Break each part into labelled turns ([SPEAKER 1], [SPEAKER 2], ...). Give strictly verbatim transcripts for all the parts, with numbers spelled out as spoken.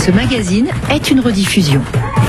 [SPEAKER 1] Ce magazine est une rediffusion.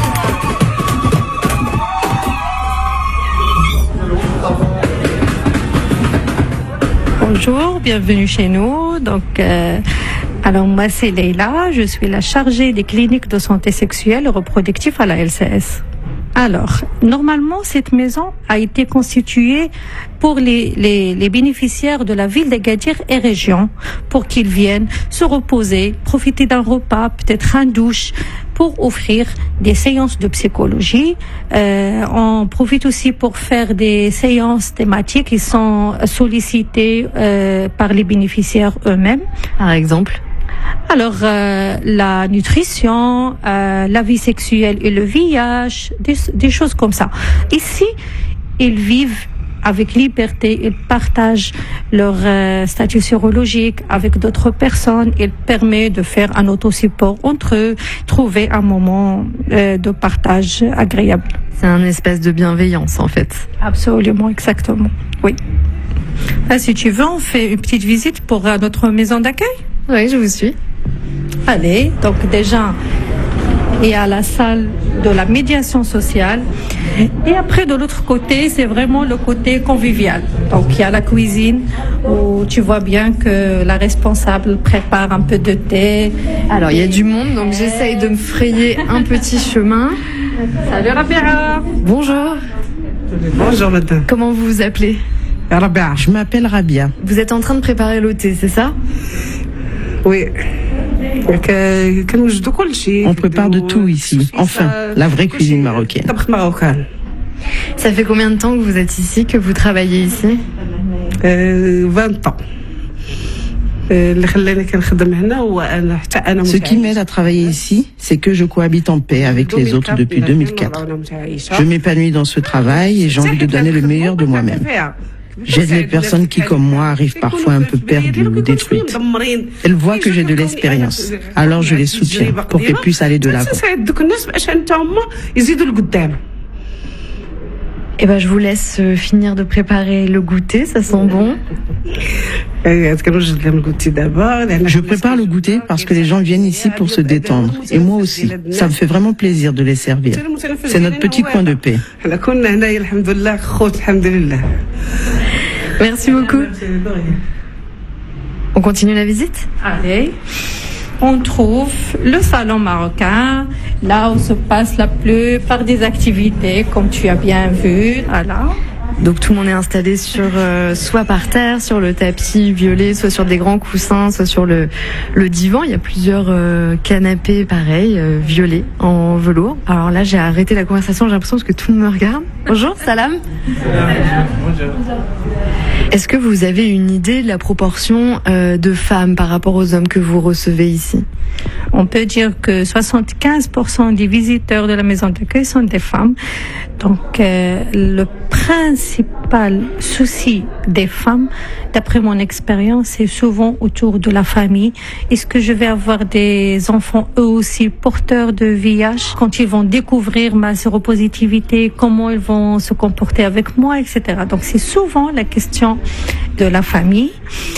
[SPEAKER 2] Bonjour, bienvenue chez nous. Donc, euh, alors moi c'est Leïla, je suis la chargée des cliniques de santé sexuelle et reproductive à la L C S. Alors, normalement, cette maison a été constituée pour les, les, les bénéficiaires de la ville d'Agadir et région, pour qu'ils viennent se reposer, profiter d'un repas, peut-être un douche, pour offrir des séances de psychologie. Euh, on profite aussi pour faire des séances thématiques qui sont sollicitées euh, par les bénéficiaires eux-mêmes.
[SPEAKER 3] Par exemple ?
[SPEAKER 2] Alors, euh, la nutrition, euh, la vie sexuelle et le V I H, des, des choses comme ça. Ici, ils vivent avec liberté, ils partagent leur euh, statut sérologique avec d'autres personnes. Il permet de faire un autosupport entre eux, trouver un moment euh, de partage agréable.
[SPEAKER 3] C'est un espace de bienveillance, en fait.
[SPEAKER 2] Absolument, exactement, oui. Ah, si tu veux, on fait une petite visite pour euh, notre maison d'accueil.
[SPEAKER 3] Oui, je vous suis.
[SPEAKER 2] Allez, donc déjà, il y a la salle de la médiation sociale. Et après, de l'autre côté, c'est vraiment le côté convivial. Donc, il y a la cuisine où tu vois bien que la responsable prépare un peu de thé.
[SPEAKER 3] Alors, il y a du monde, donc j'essaye de me frayer un petit chemin.
[SPEAKER 2] Salut Rabia.
[SPEAKER 3] Bonjour.
[SPEAKER 4] Bonjour madame.
[SPEAKER 3] Comment vous vous appelez ?
[SPEAKER 4] Rabia. Je m'appelle Rabia.
[SPEAKER 3] Vous êtes en train de préparer le thé, c'est ça ?
[SPEAKER 4] Oui. On prépare de tout ici. Enfin, la vraie cuisine marocaine.
[SPEAKER 3] Ça fait combien de temps que vous êtes ici, que vous travaillez ici ?
[SPEAKER 4] euh, vingt ans. Ce qui m'aide à travailler ici, c'est que je cohabite en paix avec les autres depuis deux mille quatre. Je m'épanouis dans ce travail et j'ai envie de donner le meilleur de moi-même. J'aide les personnes qui, comme moi, arrivent parfois un peu perdues ou détruites. Elles voient que j'ai de l'expérience, alors je les soutiens pour qu'elles puissent aller de l'avant.
[SPEAKER 3] Eh ben, je vous laisse finir de préparer le goûter, ça sent bon.
[SPEAKER 4] Je prépare le goûter parce que les gens viennent ici pour se détendre. Et moi aussi, ça me fait vraiment plaisir de les servir. C'est notre petit coin de paix.
[SPEAKER 3] Merci beaucoup. On continue la visite ?
[SPEAKER 2] Allez. On trouve le salon marocain, là où se passe la plupart des activités, comme tu as bien vu. Voilà.
[SPEAKER 3] Donc tout le monde est installé sur euh, soit par terre, sur le tapis violet, soit sur des grands coussins, soit sur le, le divan. Il y a plusieurs euh, canapés pareils, euh, violets, en velours. Alors là, j'ai arrêté la conversation, j'ai l'impression que tout le monde me regarde. Bonjour, salam.
[SPEAKER 4] Bonjour.
[SPEAKER 3] Est-ce que vous avez une idée de la proportion euh, de femmes par rapport aux hommes que vous recevez ici ?
[SPEAKER 2] On peut dire que soixante-quinze pour cent des visiteurs de la maison d'accueil sont des femmes. Donc, euh, le principal souci des femmes, d'après mon expérience, c'est souvent autour de la famille. Est-ce que je vais avoir des enfants eux aussi porteurs de V I H quand ils vont découvrir ma séropositivité, comment ils vont se comporter avec moi, et cetera. Donc, c'est souvent la question de la famille.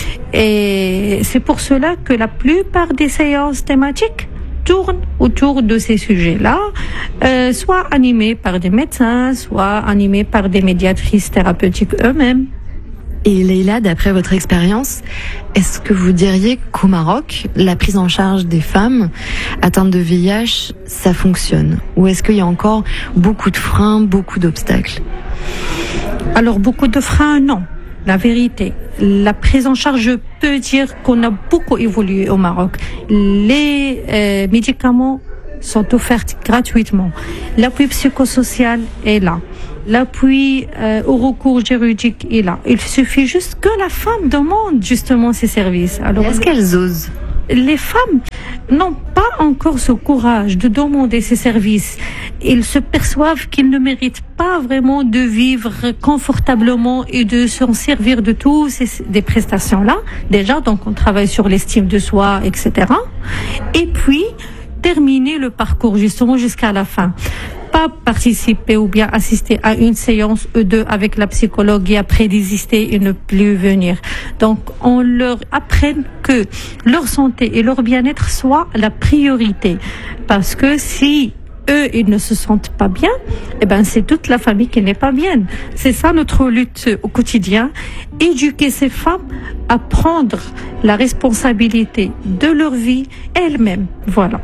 [SPEAKER 2] Et c'est pour cela que la plupart des séances thématiques tournent autour de ces sujets-là, euh, soit animées par des médecins, soit animées par des médiatrices thérapeutiques eux-mêmes.
[SPEAKER 3] Et Leïla, d'après votre expérience, est-ce que vous diriez qu'au Maroc, la prise en charge des femmes atteintes de V I H, ça fonctionne ? Ou est-ce qu'il y a encore beaucoup de freins, beaucoup d'obstacles ?
[SPEAKER 2] Alors, beaucoup de freins, non. La vérité, la prise en charge, je peux dire qu'on a beaucoup évolué au Maroc. Les euh, médicaments sont offerts gratuitement. L'appui psychosocial est là. L'appui euh, au recours juridique est là. Il suffit juste que la femme demande justement ces services.
[SPEAKER 3] Alors, est-ce qu'elles osent ?
[SPEAKER 2] Les femmes n'ont pas encore ce courage de demander ces services. Ils se perçoivent qu'ils ne méritent pas vraiment de vivre confortablement et de s'en servir de tous ces des prestations-là. Déjà, donc on travaille sur l'estime de soi, et cetera. Et puis, terminer le parcours justement jusqu'à la fin. Pas pas participé ou bien assisté à une séance ou deux avec la psychologue et après désister et ne plus venir. Donc, on leur apprend que leur santé et leur bien-être soient la priorité. Parce que si eux, ils ne se sentent pas bien, eh ben, c'est toute la famille qui n'est pas bien. C'est ça notre lutte au quotidien. Éduquer ces femmes à prendre la responsabilité de leur vie elles-mêmes. Voilà.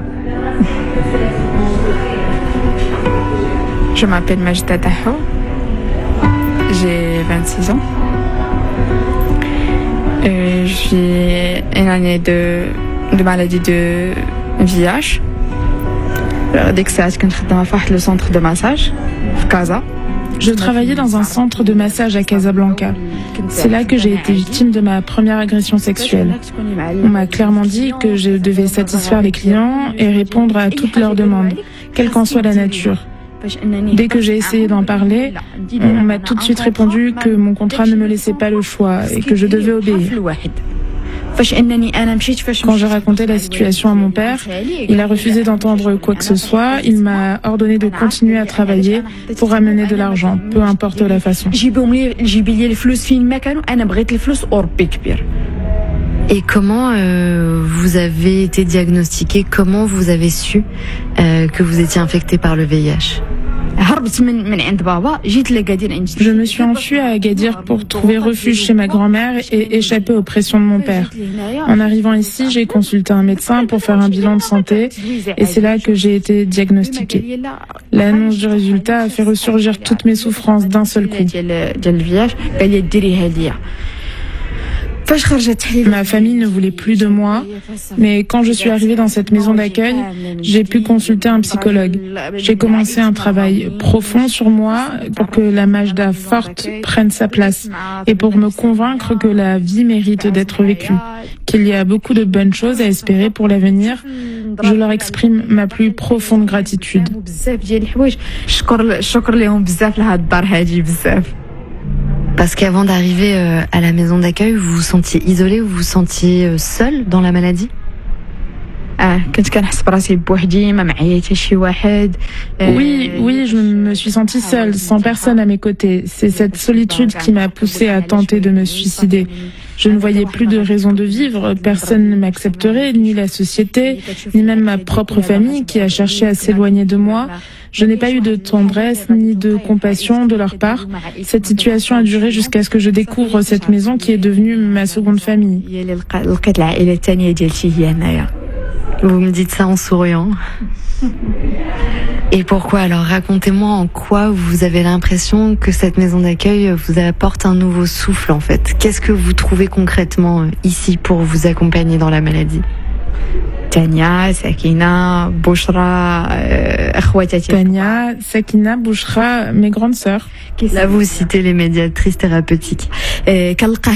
[SPEAKER 5] Je m'appelle Majda Taho. J'ai vingt-six ans. Euh, je suis une année de, de maladie de V I H. ديك الساعات كنت خدامة في واحد لو سونتر دو مساج في كازا.
[SPEAKER 6] Je travaillais dans un centre de massage à Casablanca. C'est là que j'ai été victime de ma première agression sexuelle. On m'a clairement dit que je devais satisfaire les clients et répondre à toutes leurs demandes, quelle qu'en soit la nature. Dès que j'ai essayé d'en parler, on m'a tout de suite répondu que mon contrat ne me laissait pas le choix et que je devais obéir. Quand j'ai raconté la situation à mon père, il a refusé d'entendre quoi que ce soit. Il m'a ordonné de continuer à travailler pour ramener de l'argent, peu importe la façon.
[SPEAKER 3] Et comment euh, vous avez été diagnostiqué, comment vous avez su euh, que vous étiez infecté par le V I H?
[SPEAKER 6] Je me suis enfuie à Agadir pour trouver refuge chez ma grand-mère et échapper aux pressions de mon père. En arrivant ici, j'ai consulté un médecin pour faire un bilan de santé et c'est là que j'ai été diagnostiquée. L'annonce du résultat a fait ressurgir toutes mes souffrances d'un seul coup. Ma famille ne voulait plus de moi, mais quand je suis arrivée dans cette maison d'accueil, j'ai pu consulter un psychologue. J'ai commencé un travail profond sur moi pour que la Majda forte prenne sa place et pour me convaincre que la vie mérite d'être vécue, qu'il y a beaucoup de bonnes choses à espérer pour l'avenir. Je leur exprime ma plus profonde gratitude.
[SPEAKER 3] Parce qu'avant d'arriver euh, à la maison d'accueil, vous vous sentiez isolé ou vous vous sentiez euh, seul dans la maladie?
[SPEAKER 6] Oui, oui, je me suis sentie seule, sans personne à mes côtés. C'est cette solitude qui m'a poussée à tenter de me suicider. Je ne voyais plus de raison de vivre, personne ne m'accepterait, ni la société, ni même ma propre famille qui a cherché à s'éloigner de moi. Je n'ai pas eu de tendresse ni de compassion de leur part. Cette situation a duré jusqu'à ce que je découvre cette maison qui est devenue ma seconde famille.
[SPEAKER 3] Vous me dites ça en souriant. Et pourquoi alors? Racontez-moi en quoi vous avez l'impression que cette maison d'accueil vous apporte un nouveau souffle en fait. Qu'est-ce que vous trouvez concrètement ici pour vous accompagner dans la maladie?
[SPEAKER 5] Tania, Sakina, Bouchra, Akhwatati.
[SPEAKER 6] Tania, Sakina, Bouchra, mes grandes sœurs.
[SPEAKER 3] Là, vous citez les médiatrices thérapeutiques.
[SPEAKER 6] Elles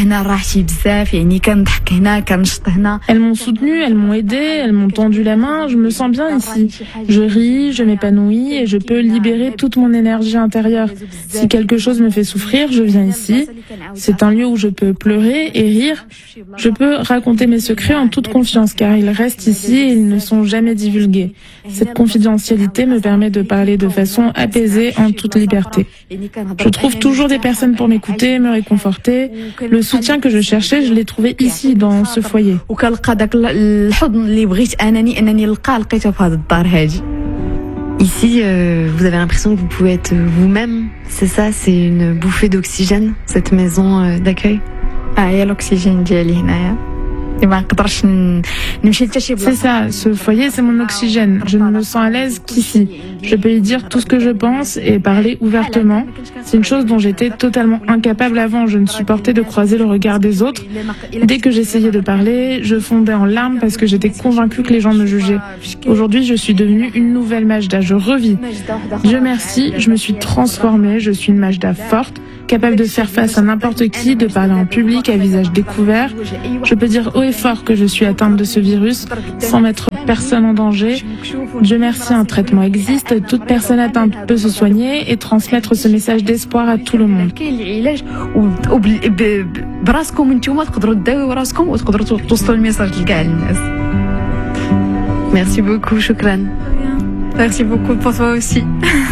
[SPEAKER 6] m'ont soutenue, elles m'ont aidée, elles m'ont tendu la main. Je me sens bien ici. Je ris, je m'épanouis et je peux libérer toute mon énergie intérieure. Si quelque chose me fait souffrir, je viens ici. C'est un lieu où je peux pleurer et rire. Je peux raconter mes secrets en toute confiance car ils restent ici et ils ne sont jamais divulgués. Cette confidentialité me permet de parler de façon apaisée en toute liberté. Je trouve toujours des personnes pour m'écouter, me réconforter. Le soutien que je cherchais, je l'ai trouvé ici, dans ce foyer.
[SPEAKER 3] Ici, euh, vous avez l'impression que vous pouvez être vous-même, c'est ça? C'est une bouffée d'oxygène, cette maison euh, d'accueil?
[SPEAKER 5] Ah, il y a l'oxygène ديالي هنايا.
[SPEAKER 6] C'est ça, ce foyer c'est mon oxygène. Je ne me sens à l'aise qu'ici. Je peux y dire tout ce que je pense et parler ouvertement. C'est une chose dont j'étais totalement incapable avant. Je ne supportais de croiser le regard des autres. Dès que j'essayais de parler, je fondais en larmes parce que j'étais convaincue que les gens me jugeaient. Aujourd'hui, je suis devenue une nouvelle Majda. Je revis. Dieu merci, je me suis transformée. Je suis une Majda forte, capable de faire face à n'importe qui, de parler en public à visage découvert. Je peux dire haut et fort que je suis atteinte de ce virus sans mettre personne en danger. Dieu merci, un traitement existe. Toute personne atteinte peut se soigner et transmettre ce message d'espoir à tout le monde.
[SPEAKER 3] Merci beaucoup, Choukran.
[SPEAKER 5] Merci beaucoup pour toi aussi.